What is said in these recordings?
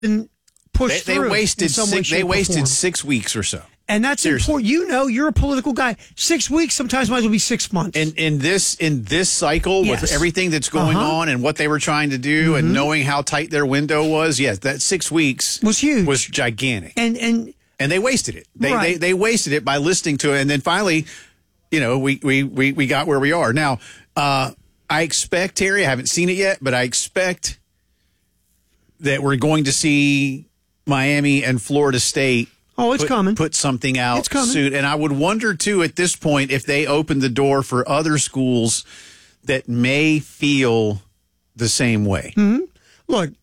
been pushed They through. wasted in some way, shape, they or wasted form. 6 weeks or so. And that's Seriously. important. You know, you're a political guy. 6 weeks sometimes might as well be 6 months. And in this cycle, Yes. with everything that's going on and what they were trying to do, and knowing how tight their window was, yes, that 6 weeks was huge, was gigantic, and they wasted it. Right. They wasted it by listening to it, and then finally, we got where we are now. I expect, Terry, I haven't seen it yet, but I expect that we're going to see Miami and Florida State. Oh, it's coming. Put something out It's coming. soon. And I would wonder, too, at this point, if they open the door for other schools that may feel the same way. Mm-hmm. Look,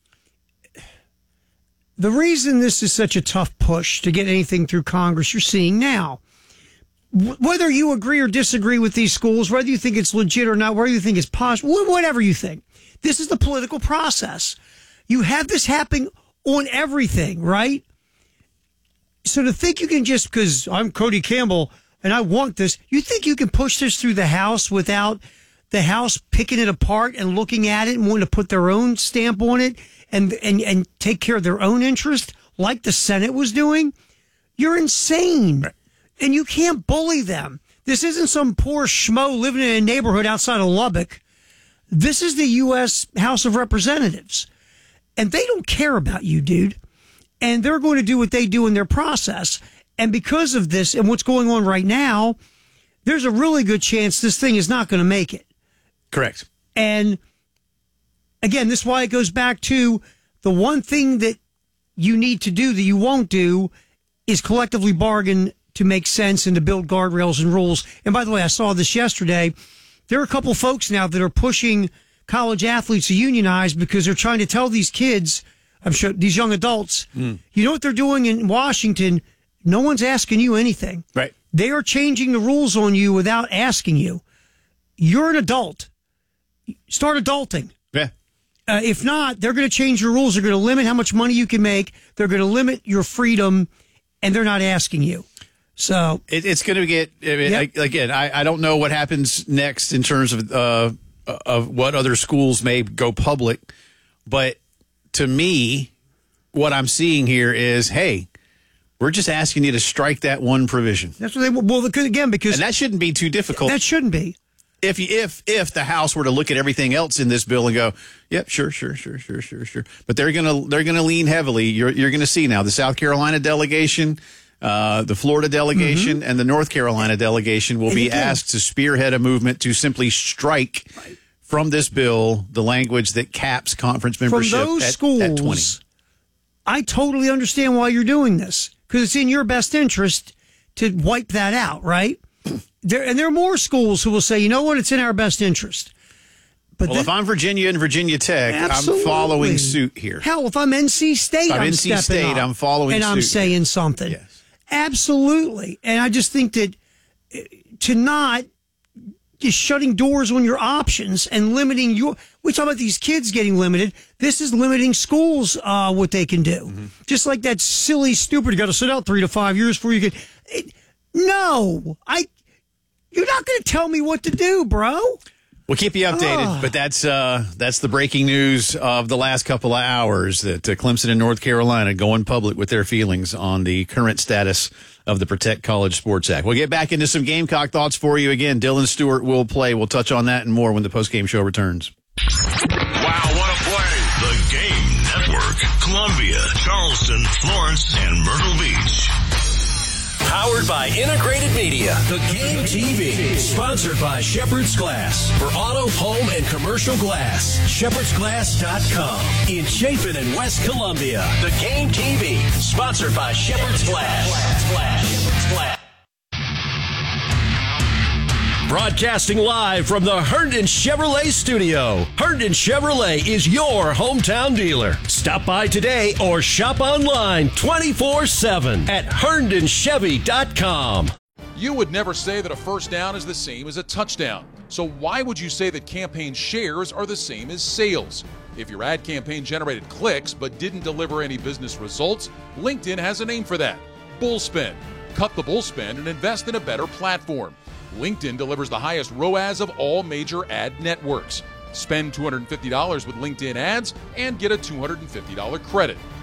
the reason this is such a tough push to get anything through Congress, you're seeing now. Whether you agree or disagree with these schools, whether you think it's legit or not, whether you think it's possible, whatever you think, this is the political process. You have this happening on everything, right? So to think you can just, because I'm Cody Campbell and I want this, you think you can push this through the House without the House picking it apart and looking at it and wanting to put their own stamp on it and take care of their own interest like the Senate was doing? You're insane. Right. And you can't bully them. This isn't some poor schmo living in a neighborhood outside of Lubbock. This is the U.S. House of Representatives. And they don't care about you, dude. And they're going to do what they do in their process. And because of this and what's going on right now, there's a really good chance this thing is not going to make it. Correct. And again, this is why it goes back to the one thing that you need to do that you won't do is collectively bargain to make sense and to build guardrails and rules. And by the way, I saw this yesterday. There are a couple folks now that are pushing college athletes to unionize because they're trying to tell these kids, I'm sure these young adults, you know what they're doing in Washington? No one's asking you anything. Right. They are changing the rules on you without asking you. You're an adult. Start adulting. Yeah. If not, they're going to change your rules. They're going to limit how much money you can make. They're going to limit your freedom, and they're not asking you. So it's going to get, again, I don't know what happens next in terms of what other schools may go public, but to me, what I'm seeing here is, hey, we're just asking you to strike that one provision. That's what because and that shouldn't be too difficult. That shouldn't be. If the House were to look at everything else in this bill and go, yep, sure, but they're gonna lean heavily. You're gonna see now the South Carolina delegation, the Florida delegation, and the North Carolina delegation will be asked to spearhead a movement to simply strike from this bill the language that caps conference membership from those schools, at 20. I totally understand why you're doing this because it's in your best interest to wipe that out, right? There are more schools who will say, you know what, it's in our best interest. But if I'm Virginia and Virginia Tech, absolutely. I'm following suit here. Hell, if I'm NC State, I'm NC stepping State, up I'm following and suit. I'm saying something. Yes. Absolutely. And I just think that to not just shutting doors on your options and limiting we talk about these kids getting limited. This is limiting schools, what they can do. Mm-hmm. Just like that silly, stupid, you got to sit out 3 to 5 years before you get. You're not going to tell me what to do, bro. We'll keep you updated, but that's the breaking news of the last couple of hours that Clemson and North Carolina going public with their feelings on the current status of the Protect College Sports Act. We'll get back into some Gamecock thoughts for you again. Dylan Stewart will play. We'll touch on that and more when the postgame show returns. Wow, what a play. The Game Network. Columbia, Charleston, Florence, and Myrtle Beach. Powered by Integrated Media. The Game TV. Sponsored by Shepherd's Glass. For auto, home, and commercial glass. ShepherdsGlass.com. In Chapin and West Columbia. The Game TV. Sponsored by Shepherd's Glass. Broadcasting live from the Herndon Chevrolet studio. Herndon Chevrolet is your hometown dealer. Stop by today or shop online 24/7 at HerndonChevy.com. You would never say that a first down is the same as a touchdown. So why would you say that campaign shares are the same as sales? If your ad campaign generated clicks but didn't deliver any business results, LinkedIn has a name for that. Bullspend. Cut the bullspend and invest in a better platform. LinkedIn delivers the highest ROAS of all major ad networks. Spend $250 with LinkedIn ads and get a $250 credit.